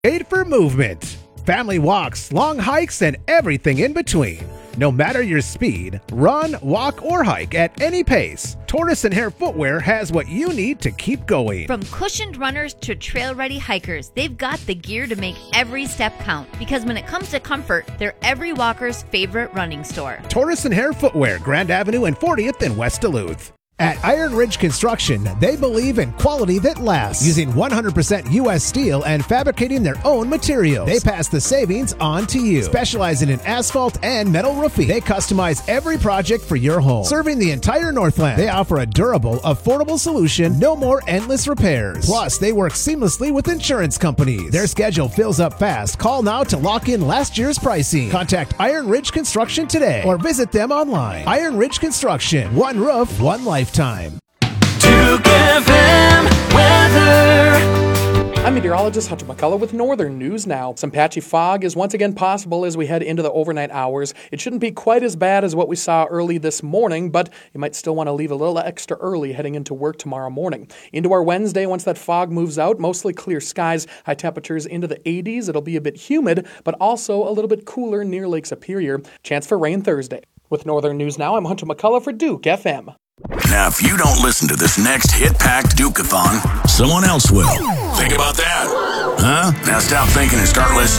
Made for movement. Family walks, long hikes, and everything in between. No matter your speed, run, walk, or hike at any pace, Tortoise and Hare Footwear has what you need to keep going. From cushioned runners to trail-ready hikers, they've got the gear to make every step count. Because when it comes to comfort, they're every walker's favorite running store. Tortoise and Hare Footwear, Grand Avenue and 40th in West Duluth. At Iron Ridge Construction, they believe in quality that lasts, using 100% U.S. steel and fabricating their own materials. They pass the savings on to you. Specializing in asphalt and metal roofing, they customize every project for your home. Serving the entire Northland, they offer a durable, affordable solution, no more endless repairs. Plus, they work seamlessly with insurance companies. Their schedule fills up fast. Call now to lock in last year's pricing. Contact Iron Ridge Construction today or visit them online. Iron Ridge Construction, one roof, one lifetime. Duke FM weather. I'm meteorologist Hunter McCullough with Northern News Now. Some patchy fog is once again possible as we head into the overnight hours. It shouldn't be quite as bad as what we saw early this morning, but you might still want to leave a little extra early heading into work tomorrow morning. Into our Wednesday, once that fog moves out, mostly clear skies, high temperatures into the 80s. It'll be a bit humid, but also a little bit cooler near Lake Superior. Chance for rain Thursday. With Northern News Now, I'm Hunter McCullough for Duke FM. Now, if you don't listen to this next hit-packed Duke-a-thon, someone else will. Think about that. Huh? Now stop thinking and start listening.